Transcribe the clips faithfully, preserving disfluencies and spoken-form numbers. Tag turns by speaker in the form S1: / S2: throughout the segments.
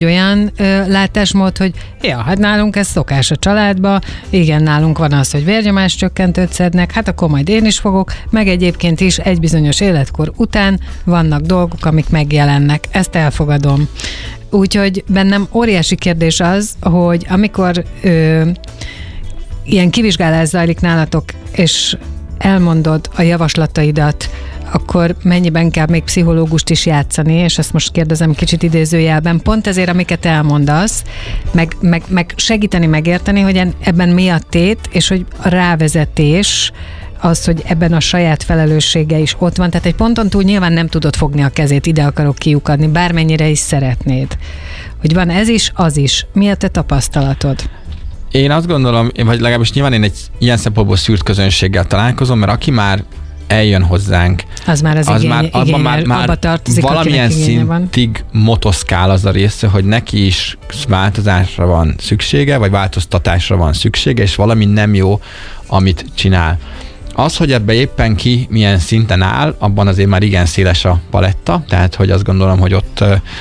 S1: olyan ö, látásmód, hogy ja, hát nálunk ez szokás a családba, igen, nálunk van az, hogy vérnyomás csökkentőt szednek, hát akkor majd én is fogok, meg egyébként is egy bizonyos életkor után vannak dolgok, amik megjelennek. Ezt elfogadom. Úgyhogy bennem óriási kérdés az, hogy amikor ö, ilyen kivizsgálás zajlik nálatok, és elmondod a javaslataidat, akkor mennyiben kell még pszichológust is játszani, és ezt most kérdezem kicsit idézőjelben, pont ezért, amiket elmondasz, meg, meg, meg segíteni megérteni, hogy ebben mi a tét, és hogy a rávezetés, az, hogy ebben a saját felelőssége is ott van. Tehát egy ponton túl nyilván nem tudod fogni a kezét, ide akarok kiukadni, bármennyire is szeretnéd. Hogy van ez is, az is. Mi a te tapasztalatod?
S2: Én azt gondolom, vagy legalábbis nyilván én egy ilyen szempontból szűrt közönséggel találkozom, mert aki már eljön hozzánk,
S1: az már az, az igény, már, igényel, már, már tartozik,
S2: valamilyen szintig motoszkál az a része, hogy neki is változásra van szüksége, vagy változtatásra van szüksége, és valami nem jó, amit csinál. Az, hogy ebbe éppen ki milyen szinten áll, abban azért már igen széles a paletta, tehát hogy azt gondolom, hogy ott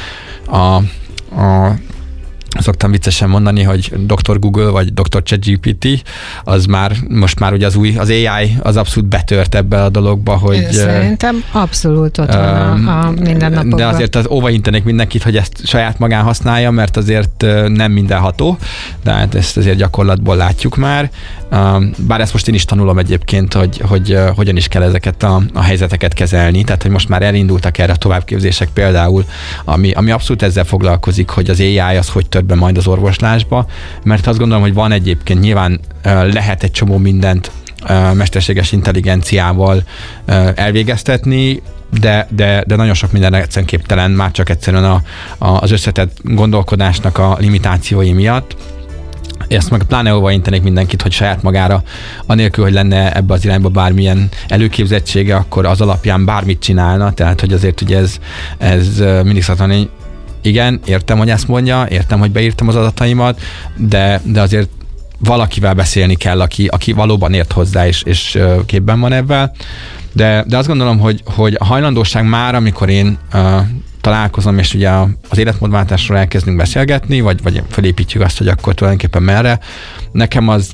S2: a, a szoktam viccesen mondani, hogy doktor Google vagy doktor ChatGPT, az már, most már ugye az új, az á i az abszolút betört ebbe a dologba, hogy...
S1: Szerintem abszolút ott van a, a mindennapokban.
S2: De azért az óvaintenék mindenkit, hogy ezt saját magán használja, mert azért nem mindenható, de hát ezt azért gyakorlatból látjuk már. Bár ezt most én is tanulom egyébként, hogy, hogy hogyan is kell ezeket a, a helyzeteket kezelni, tehát hogy most már elindultak erre a továbbképzések például, ami, ami abszolút ezzel foglalkozik, hogy az á i az hogy tört be majd az orvoslásba, mert azt gondolom, hogy van egyébként nyilván lehet egy csomó mindent mesterséges intelligenciával elvégeztetni, de, de, de nagyon sok minden egyszerűen képtelen, már csak egyszerűen a, a, az összetett gondolkodásnak a limitációi miatt. Ezt meg pláne óva intenék mindenkit, hogy saját magára, anélkül, hogy lenne ebbe az irányba bármilyen előképzettsége, akkor az alapján bármit csinálna, tehát hogy azért ugye ez, ez mindig szoktam, hogy igen, értem, hogy ezt mondja, értem, hogy beírtam az adataimat, de, de azért valakivel beszélni kell, aki, aki valóban ért hozzá, és, és képben van ebben. De, de azt gondolom, hogy, hogy a hajlandóság már, amikor én uh, találkozom, és ugye az életmódváltásról elkezdünk beszélgetni, vagy, vagy felépítjük azt, hogy akkor tulajdonképpen merre, nekem az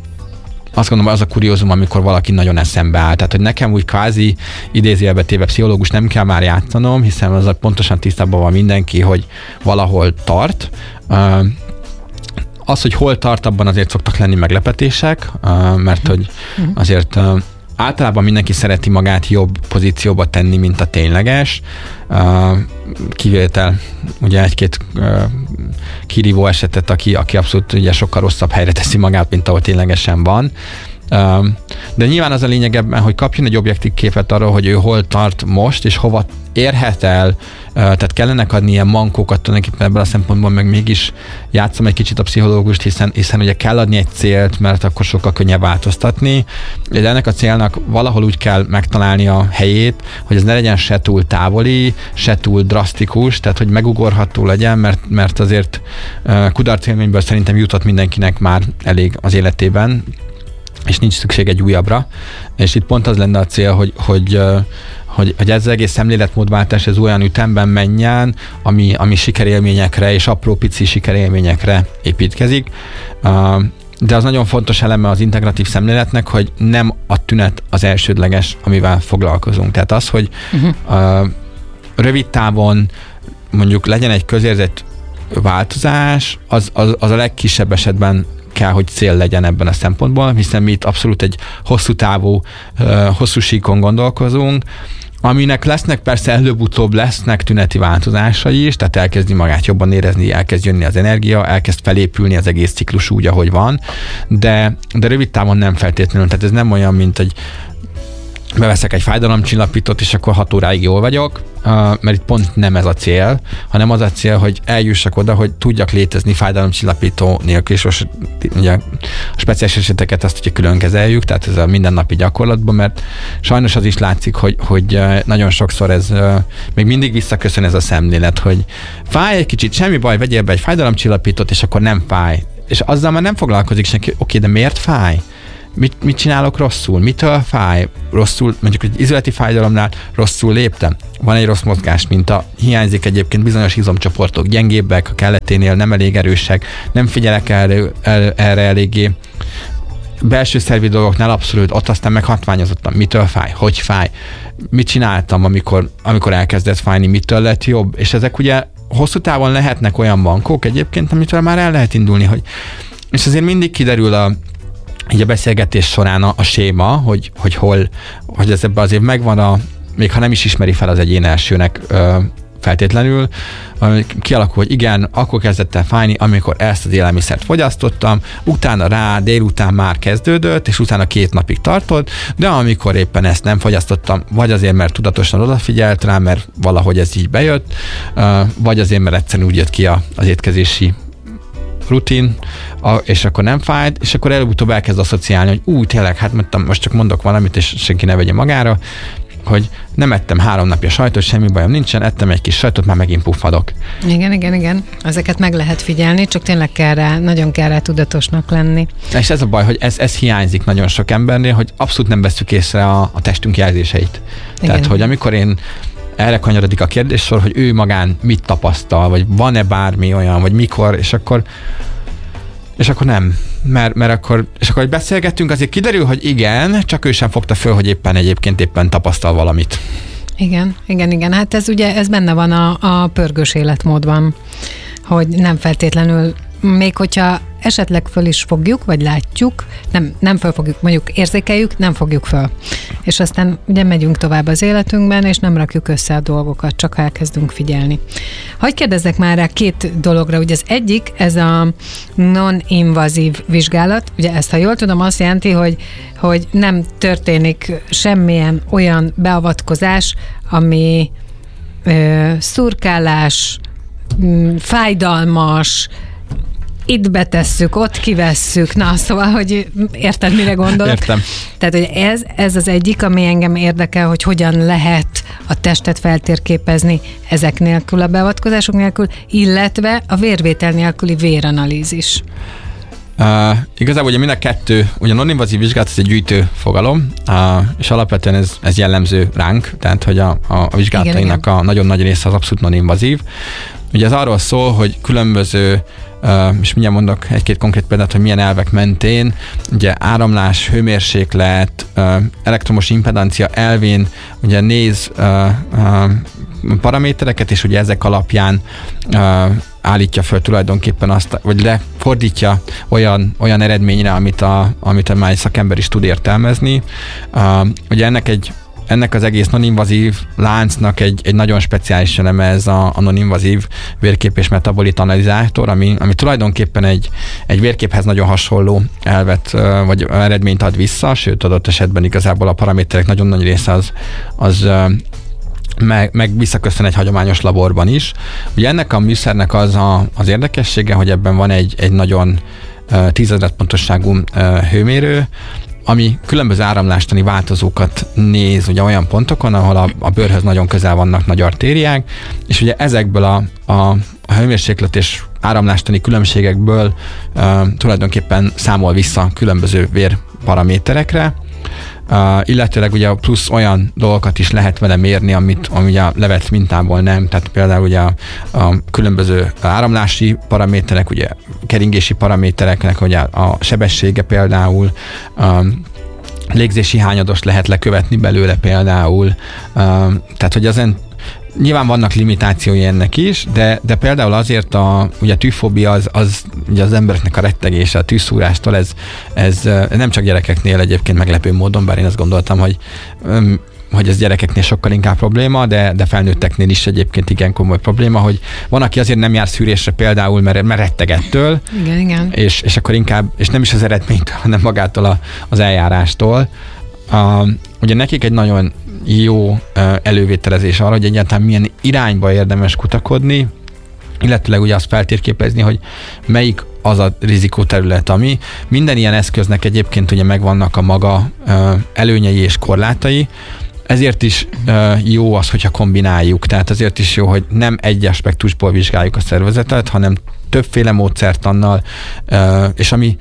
S2: azt gondolom, az a kuriózum, amikor valaki nagyon eszembe áll. Tehát, hogy nekem úgy kvázi idézőjelbe téve pszichológus nem kell már játszanom, hiszen az pontosan tisztában van mindenki, hogy valahol tart. Az, hogy hol tart, abban azért szoktak lenni meglepetések, mert hogy azért általában mindenki szereti magát jobb pozícióba tenni, mint a tényleges. Kivétel, ugye egy-két kirívó esetet, aki, aki abszolút ugye sokkal rosszabb helyre teszi magát, mint ahol ténylegesen van. De nyilván az a lényeg ebben, hogy kapjon egy objektív képet arról, hogy ő hol tart most, és hova érhet el, tehát kellenek adni ilyen mankókat tulajdonképpen ebből a szempontból, meg mégis játszom egy kicsit a pszichológust, hiszen, hiszen ugye kell adni egy célt, mert akkor sokkal könnyebb változtatni, de ennek a célnak valahol úgy kell megtalálni a helyét, hogy ez ne legyen se túl távoli, se túl drasztikus, tehát hogy megugorható legyen, mert, mert azért kudarcélményből szerintem jutott mindenkinek már elég az életében, és nincs szükség egy újabbra, és itt pont az lenne a cél, hogy, hogy, hogy, hogy ez az egész szemléletmódváltás ez olyan ütemben menjen, ami, ami sikerélményekre és apró pici sikerélményekre építkezik. De az nagyon fontos eleme az integratív szemléletnek, hogy nem a tünet az elsődleges, amivel foglalkozunk. Tehát az, hogy uh-huh. rövid távon mondjuk legyen egy közérzett változás, az, az, az a legkisebb esetben kell, hogy cél legyen ebben a szempontból, hiszen mi itt abszolút egy hosszú távú, hosszú síkon gondolkozunk, aminek lesznek persze előbb-utóbb lesznek tüneti változásai is, tehát elkezdi magát jobban érezni, elkezd jönni az energia, elkezd felépülni az egész ciklus úgy, ahogy van, de, de rövid távon nem feltétlenül, tehát ez nem olyan, mint egy beveszek egy fájdalomcsillapítót, és akkor hat óráig jól vagyok, mert itt pont nem ez a cél, hanem az a cél, hogy eljussak oda, hogy tudjak létezni fájdalomcsillapító nélkül, és most ugye a speciális eseteket azt ugye külön kezeljük, tehát ez a mindennapi gyakorlatban, mert sajnos az is látszik, hogy, hogy nagyon sokszor ez még mindig visszaköszön ez a szemlélet, hogy fáj egy kicsit, semmi baj, vegyél be egy fájdalomcsillapítót, és akkor nem fáj. És azzal már nem foglalkozik senki, oké, de miért fáj? Mit, mit csinálok rosszul? Mitől fáj? Rosszul, mondjuk egy izületi fájdalomnál rosszul léptem? van egy rossz mozgásminta, hiányzik egyébként bizonyos izomcsoportok, gyengébbek, a kelleténél nem elég erősek, nem figyelek erre, erre eléggé. Belső szervi dolgoknál abszolút, ott aztán meg hatványozottam, mitől fáj, hogy fáj, mit csináltam, amikor, amikor elkezdett fájni, mitől lett jobb, és ezek ugye hosszú távon lehetnek olyan bankok egyébként, amitől már el lehet indulni, hogy és azért mindig kiderül a, így a beszélgetés során a, a séma, hogy, hogy hol, hogy ez ebben azért megvan a, még ha nem is ismeri fel az egyén elsőnek ö, feltétlenül, kialakul, hogy igen, akkor kezdett el fájni, amikor ezt az élelmiszert fogyasztottam, utána rá délután már kezdődött, és utána két napig tartott, de amikor éppen ezt nem fogyasztottam, vagy azért, mert tudatosan odafigyelt rá, mert valahogy ez így bejött, vagy azért, mert egyszerűen úgy jött ki az étkezési rutin, és akkor nem fájt, és akkor előbb-utóbb elkezd asszociálni, hogy úgy tényleg, hát mondtam, most csak mondok valamit, és senki ne vegye magára, hogy nem ettem három napja sajtot, semmi bajom nincsen, ettem egy kis sajtot, már megint puffadok.
S1: Igen, igen, igen. Ezeket meg lehet figyelni, csak tényleg kell rá, nagyon kell rá tudatosnak lenni.
S2: És ez a baj, hogy ez, ez hiányzik nagyon sok embernél, hogy abszolút nem vesszük észre a, a testünk jelzéseit. Igen. Tehát, hogy amikor én erre kanyarodik a kérdéssor, hogy ő magán mit tapasztal, vagy van-e bármi olyan, vagy mikor, és akkor és akkor nem, mert, mert akkor, és akkor, hogy beszélgettünk, azért kiderül, hogy igen, csak ő sem fogta föl, hogy éppen egyébként éppen tapasztal valamit.
S1: Igen, igen, igen. Hát ez ugye, ez benne van a, a pörgős életmódban, hogy nem feltétlenül, még hogyha esetleg föl is fogjuk, vagy látjuk, nem, nem föl fogjuk, mondjuk érzékeljük, nem fogjuk föl. És aztán ugye megyünk tovább az életünkben, és nem rakjuk össze a dolgokat, csak elkezdünk figyelni. Hadd kérdezzek már rá két dologra, ugye az egyik, ez a non-invazív vizsgálat, ugye ezt, ha jól tudom, azt jelenti, hogy, hogy nem történik semmilyen olyan beavatkozás, ami ö, szurkálás, m, fájdalmas, itt betesszük, ott kivesszük, na szóval, hogy érted, mire gondolok?
S2: Értem.
S1: Tehát, hogy ez, ez az egyik, ami engem érdekel, hogy hogyan lehet a testet feltérképezni ezek nélkül, a beavatkozások nélkül, illetve a vérvétel nélküli véranalízis.
S2: Uh, igazából ugye mind a kettő, ugye non-invazív vizsgálat, ez egy gyűjtő fogalom, uh, és alapvetően ez, ez jellemző ránk, tehát hogy a, a, a vizsgálatainak igen, a nagyon nagy része az abszolút non-invazív. Ugye ez arról szól, hogy különböző Uh, és mindjárt mondok egy-két konkrét példát, hogy milyen elvek mentén, ugye áramlás, hőmérséklet, uh, elektromos impedancia elvén ugye néz uh, uh, paramétereket, és ugye ezek alapján uh, állítja föl tulajdonképpen azt, vagy lefordítja olyan, olyan eredményre, amit a, amit a már szakember is tud értelmezni. Uh, ugye ennek egy Ennek az egész non-invazív láncnak egy, egy nagyon speciális eleme ez a, a non-invazív vérkép és metabolit analizátor, ami, ami tulajdonképpen egy, egy vérképhez nagyon hasonló elvet vagy eredményt ad vissza, sőt adott esetben igazából a paraméterek nagyon nagy része az, az meg, meg visszaköszön egy hagyományos laborban is. Ugye ennek a műszernek az a, az érdekessége, hogy ebben van egy, egy nagyon tízezred pontosságú hőmérő, ami különböző áramlástani változókat néz ugye olyan pontokon, ahol a, a bőrhöz nagyon közel vannak nagy artériák, és ugye ezekből a, a, a hőmérséklet és áramlástani különbségekből uh, tulajdonképpen számol vissza különböző vérparaméterekre, Uh, illetőleg ugye plusz olyan dolgokat is lehet vele mérni, amit ami ugye a levett mintából nem, tehát például ugye a, a különböző áramlási paraméterek, ugye keringési paramétereknek ugye a sebessége például, um, légzési hányadost lehet lekövetni belőle például, um, tehát hogy ezen nyilván vannak limitációi ennek is, de, de például azért a, ugye a tűfóbia az, az ugye az embereknek a rettegése a tűszúrástól, ez, ez nem csak gyerekeknél egyébként meglepő módon, bár én azt gondoltam, hogy, hogy ez gyerekeknél sokkal inkább probléma, de, de felnőtteknél is egyébként igen komoly probléma, hogy van, aki azért nem jár szűrésre például, mert, mert retteg ettől,
S1: igen, igen. És,
S2: és akkor inkább, és nem is az eredménytől, hanem magától a, az eljárástól. Uh, ugye nekik egy nagyon jó uh, elővételezés arra, hogy egyáltalán milyen irányba érdemes kutakodni, illetőleg ugye azt feltérképezni, hogy melyik az a rizikóterület, ami minden ilyen eszköznek egyébként ugye megvannak a maga uh, előnyei és korlátai. ezért is jó az, hogyha kombináljuk. Tehát azért is jó, hogy nem egy aspektusból vizsgáljuk a szervezetet, hanem többféle módszertannal, és ami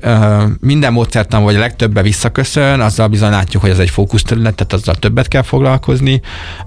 S2: minden módszertan, vagy a legtöbben visszaköszön, azzal bizony látjuk, hogy ez egy fókuszterület, tehát azzal többet kell foglalkozni,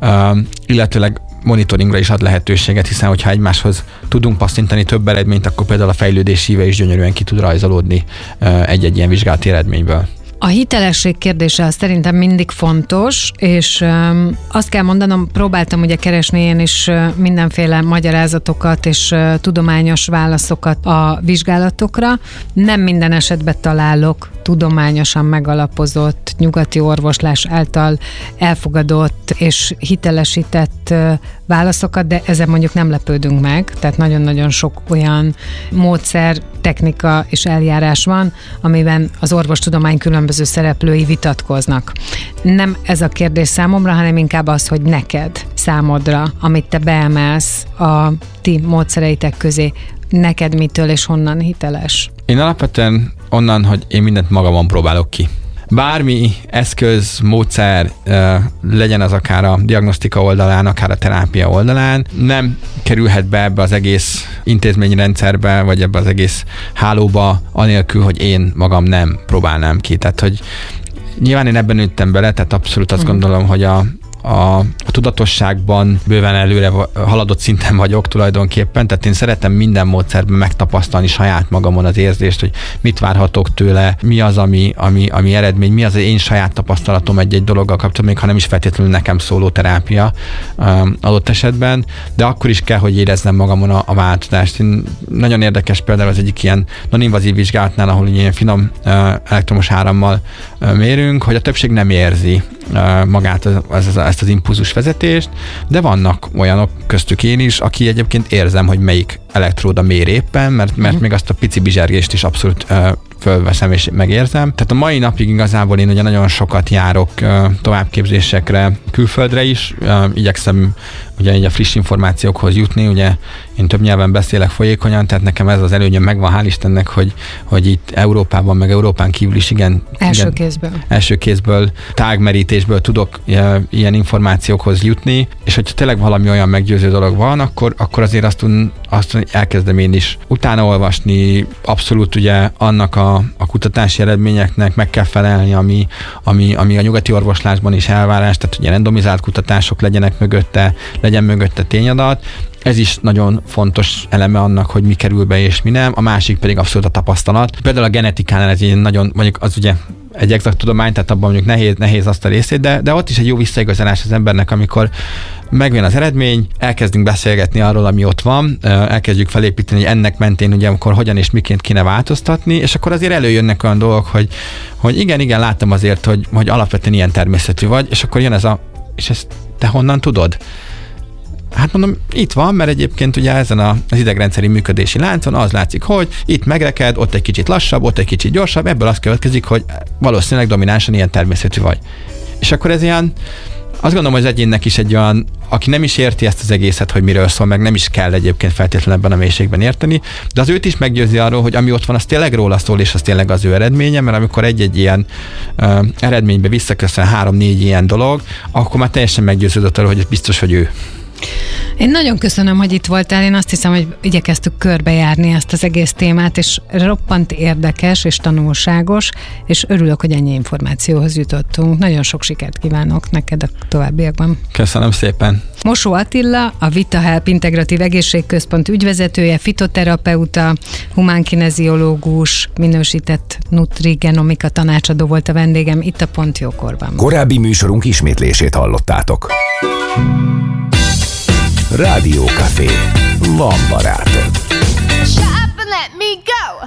S2: illetőleg monitoringra is ad lehetőséget, hiszen hogyha egymáshoz tudunk passzintani több eredményt, akkor például a fejlődés íve is gyönyörűen ki tud rajzolódni egy-egy ilyen vizsgálati eredményből.
S1: A hitelesség kérdése az szerintem mindig fontos, és um, azt kell mondanom, próbáltam ugye keresni én is uh, mindenféle magyarázatokat és uh, tudományos válaszokat a vizsgálatokra. Nem minden esetben találok tudományosan megalapozott, nyugati orvoslás által elfogadott és hitelesített uh, válaszokat, de ezen mondjuk nem lepődünk meg, tehát nagyon-nagyon sok olyan módszer, technika és eljárás van, amiben az orvostudomány különböző szereplői vitatkoznak. Nem ez a kérdés számomra, hanem inkább az, hogy neked, számodra, amit te beemelsz a ti módszereitek közé, neked mitől és honnan hiteles?
S2: Én alapvetően onnan, hogy én mindent magamon próbálok ki. Bármi eszköz, módszer, legyen az akár a diagnosztika oldalán, akár a terápia oldalán, nem kerülhet be ebbe az egész intézményrendszerbe, vagy ebbe az egész hálóba, anélkül, hogy én magam nem próbálnám ki. Tehát, hogy nyilván én ebben nőttem bele, tehát abszolút azt uh-huh. gondolom, hogy a A, a tudatosságban bőven előre haladott szinten vagyok tulajdonképpen, tehát én szeretem minden módszerben megtapasztalni saját magamon az érzést, hogy mit várhatok tőle, mi az, ami, ami, ami eredmény, mi az az én saját tapasztalatom egy-egy dologgal kapcsolatban, még ha nem is feltétlenül nekem szóló terápia um, adott esetben, de akkor is kell, hogy éreznem magamon a, a változást. Én, nagyon érdekes például az egyik ilyen non-invazív vizsgálatnál, ahol ilyen finom uh, elektromos árammal uh, mérünk, hogy a többség nem érzi uh, magát az, az, az ezt az impulzusvezetést, de vannak olyanok, köztük én is, aki egyébként érzem, hogy melyik elektróda mér éppen, mert, mert uh-huh. még azt a pici bizsergést is abszolút uh, fölveszem és megérzem. Tehát a mai napig igazából én ugye nagyon sokat járok uh, továbbképzésekre, külföldre is, uh, igyekszem ugye így a friss információkhoz jutni, ugye én több nyelven beszélek folyékonyan, tehát nekem ez az előnyöm megvan, hál' Istennek, hogy, hogy itt Európában, meg Európán kívül is igen,
S1: első
S2: igen,
S1: kézből.
S2: első kézből, tágmerítésből tudok uh, ilyen információkhoz jutni, és hogyha tényleg valami olyan meggyőző dolog van, akkor, akkor azért azt, azt elkezdem én is utána olvasni, abszolút ugye annak a, a kutatási eredményeknek meg kell felelni, ami, ami, ami a nyugati orvoslásban is elvárás, tehát ugye randomizált kutatások legyenek mögötte, legyen mögötte tényadat. Ez is nagyon fontos eleme annak, hogy mi kerül be és mi nem. A másik pedig abszolút a tapasztalat. Például a genetikánál ez egy nagyon, mondjuk az ugye egy exakt tudomány, tehát abban mondjuk nehéz, nehéz azt a részét, de, de ott is egy jó visszaigazolás az embernek, amikor megjön az eredmény, elkezdünk beszélgetni arról, ami ott van, elkezdjük felépíteni, hogy ennek mentén ugye akkor hogyan és miként kéne változtatni, és akkor azért előjönnek olyan dolgok, hogy, hogy igen, igen, láttam azért, hogy, hogy alapvetően ilyen természetű vagy, és akkor jön ez a, és ezt te honnan tudod? Hát mondom, itt van, mert egyébként ugye ezen az idegrendszeri működési láncon az látszik, hogy itt megreked, ott egy kicsit lassabb, ott egy kicsit gyorsabb, ebből az következik, hogy valószínűleg dominánsan ilyen természetű vagy. És akkor ez ilyen, azt gondolom, hogy az egyénnek is egy olyan, aki nem is érti ezt az egészet, hogy miről szól, meg nem is kell egyébként feltétlenül ebben a mélységben érteni, de az őt is meggyőzi arról, hogy ami ott van, az tényleg róla szól, és az tényleg az ő eredménye, mert amikor egy-egy ilyen uh, eredménybe visszaköszön három-négy ilyen dolog, akkor már teljesen meggyőződött arról, hogy biztos, hogy ő.
S1: Én nagyon köszönöm, hogy itt voltál. Én azt hiszem, hogy igyekeztük körbejárni ezt az egész témát, és roppant érdekes és tanulságos, és örülök, hogy ennyi információhoz jutottunk. Nagyon sok sikert kívánok neked a továbbiakban.
S2: Köszönöm szépen.
S1: Mosó Attila, a VitaHelp Integratív Egészségközpont ügyvezetője, fitoterapeuta, humánkineziológus, minősített nutrigenomika tanácsadó volt a vendégem itt a Pont Jókorban.
S3: Korábbi műsorunk ismétlését hallottátok. Rádió Café. Van barátod.
S4: Shut up and let me go.